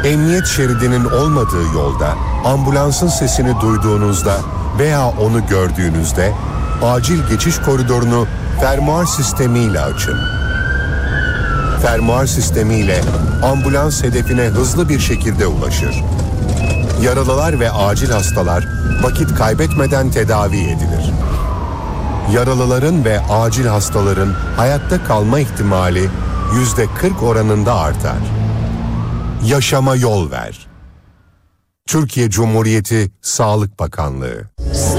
Emniyet şeridinin olmadığı yolda ambulansın sesini duyduğunuzda veya onu gördüğünüzde acil geçiş koridorunu fermuar sistemiyle açın. Fermuar sistemiyle ambulans hedefine hızlı bir şekilde ulaşır. Yaralılar ve acil hastalar vakit kaybetmeden tedavi edilir. Yaralıların ve acil hastaların hayatta kalma ihtimali %40 oranında artar. Yaşama yol ver. Türkiye Cumhuriyeti Sağlık Bakanlığı.